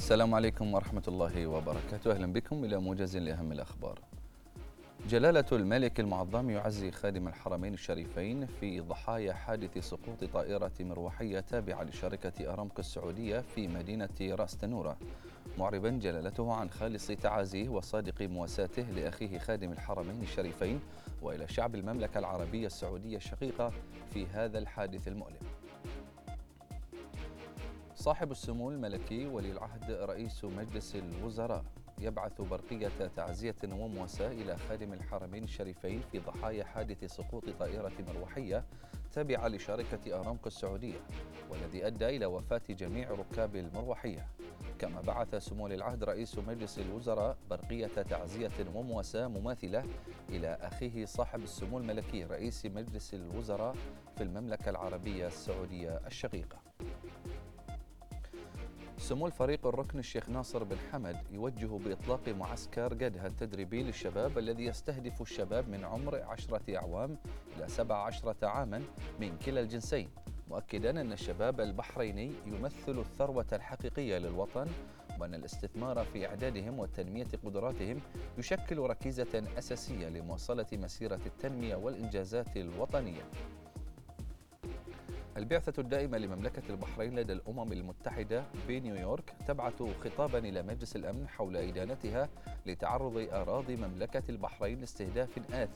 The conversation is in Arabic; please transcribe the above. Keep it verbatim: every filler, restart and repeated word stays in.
السلام عليكم ورحمة الله وبركاته. أهلا بكم إلى موجز لأهم الأخبار. جلالة الملك المعظم يعزي خادم الحرمين الشريفين في ضحايا حادث سقوط طائرة مروحية تابعة لشركة أرامكو السعودية في مدينة رأس تنورة، معربا جلالته عن خالص تعازيه وصادق مواساته لأخيه خادم الحرمين الشريفين وإلى شعب المملكة العربية السعودية الشقيقة في هذا الحادث المؤلم. صاحب السمو الملكي ولي العهد رئيس مجلس الوزراء يبعث برقية تعزية ومواساة إلى خادم الحرمين الشريفين في ضحايا حادث سقوط طائرة مروحية تابعة لشركة أرامكو السعودية، والذي أدى إلى وفاة جميع ركاب المروحية. كما بعث سمو ولي العهد رئيس مجلس الوزراء برقية تعزية ومواساة مماثلة إلى أخيه صاحب السمو الملكي رئيس مجلس الوزراء في المملكة العربية السعودية الشقيقة. سمو الفريق الركن الشيخ ناصر بن حمد يوجه بإطلاق معسكر قدها التدريبي للشباب الذي يستهدف الشباب من عمر عشرة أعوام إلى سبع عشرة عاما من كلا الجنسين، مؤكدا أن الشباب البحريني يمثل الثروة الحقيقية للوطن، وأن الاستثمار في إعدادهم وتنمية قدراتهم يشكل ركيزة أساسية لمواصلة مسيرة التنمية والإنجازات الوطنية. البعثة الدائمة لمملكة البحرين لدى الأمم المتحدة بنيويورك تبعث خطابا إلى مجلس الأمن حول إدانتها لتعرض أراضي مملكة البحرين لاستهداف آثم